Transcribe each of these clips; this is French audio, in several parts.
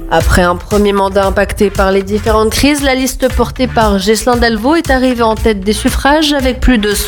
Après un premier mandat impacté par les différentes crises, la liste portée par Ghislain Delvaux est arrivée en tête des suffrages avec plus de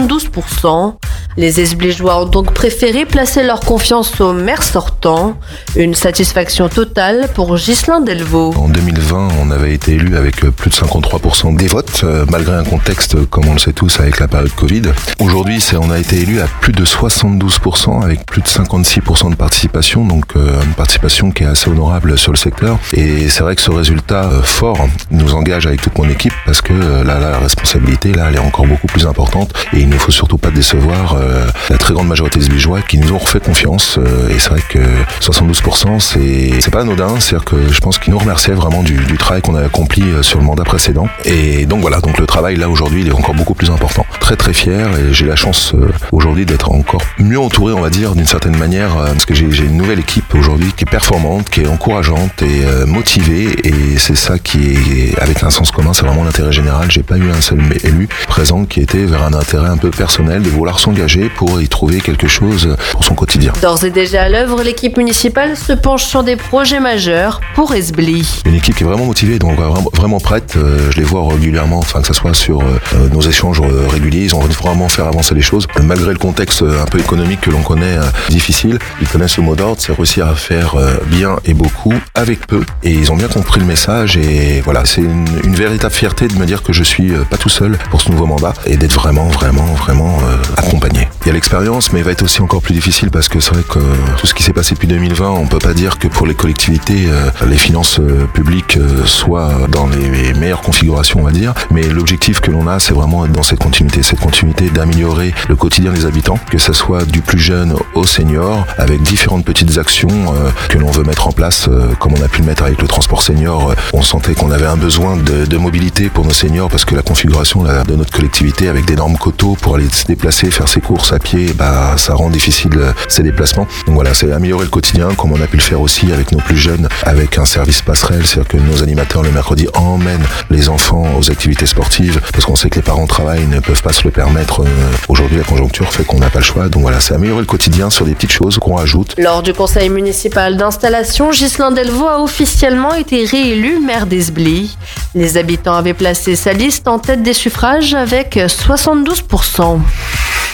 72%. Les Esbligeois ont donc préféré placer leur confiance au maire sortant. Une satisfaction totale pour Ghislain Delvaux. En 2020, on avait été élu avec plus de 53% des votes, malgré un contexte, comme on le sait tous, avec la période Covid. Aujourd'hui, on a été élu à plus de 72%, avec plus de 56% de participation, donc une participation qui est assez honorable sur le secteur. Et c'est vrai que ce résultat fort nous engage avec toute mon équipe, parce que là, la responsabilité, là, elle est encore beaucoup plus importante, et il ne faut surtout pas décevoir la très grande majorité des Esbligeois qui nous ont refait confiance. Et c'est vrai que 72%, c'est pas anodin. C'est-à-dire que je pense qu'ils nous remerciaient vraiment du travail qu'on a accompli sur le mandat précédent. Et donc voilà, donc le travail là aujourd'hui, il est encore beaucoup plus important. Très très fier, et j'ai la chance aujourd'hui d'être encore mieux entouré, on va dire, d'une certaine manière, parce que j'ai une nouvelle équipe aujourd'hui qui est performante, qui est encourageante et motivée, et c'est ça qui est avec un sens commun, c'est vraiment l'intérêt général. J'ai pas eu un seul élu présent qui était vers un intérêt un peu personnel, de vouloir s'engager pour y trouver quelque chose pour son quotidien. D'ores et déjà à l'œuvre, l'équipe municipale se penche sur des projets majeurs pour Esbly. Une équipe qui est vraiment motivée, donc vraiment prête. Je les vois régulièrement, enfin que ce soit sur nos échanges réguliers, ils ont vraiment fait avancer les choses. Malgré le contexte un peu économique que l'on connaît difficile, ils connaissent le mot d'ordre, c'est réussir à faire bien et beaucoup avec peu. Et ils ont bien compris le message, et voilà, c'est une véritable fierté de me dire que je suis pas tout seul pour ce nouveau mandat, et d'être vraiment accompagné. Il y a l'expérience, mais il va être aussi encore plus difficile, parce que c'est vrai que tout ce qui s'est passé depuis 2020, on peut pas dire que pour les collectivités, les finances publiques soient dans les meilleures configurations, on va dire. Mais l'objectif que l'on a, c'est vraiment être dans cette continuité d'améliorer le quotidien des habitants, que ce soit du plus jeune au senior, avec différentes petites actions que l'on veut mettre en place, comme on a pu le mettre avec le transport senior. On sentait qu'on avait un besoin de mobilité pour nos seniors, parce que la configuration de notre collectivité, avec d'énormes coteaux pour aller se déplacer, faire ses courses à pied, ça rend difficile ces déplacements. Donc voilà, c'est améliorer le quotidien, comme on a pu le faire aussi avec nos plus jeunes, avec un service passerelle, c'est-à-dire que nos animateurs le mercredi emmènent les enfants aux activités sportives, parce qu'on sait que les parents travaillent, ne peuvent pas se le permettre. Aujourd'hui, la conjoncture fait qu'on n'a pas le choix. Donc voilà, c'est améliorer le quotidien sur des petites choses qu'on rajoute. Lors du conseil municipal d'installation, Ghislain Delvaux a officiellement été réélu maire d'Esbly. Les habitants avaient placé sa liste en tête des suffrages avec 72%.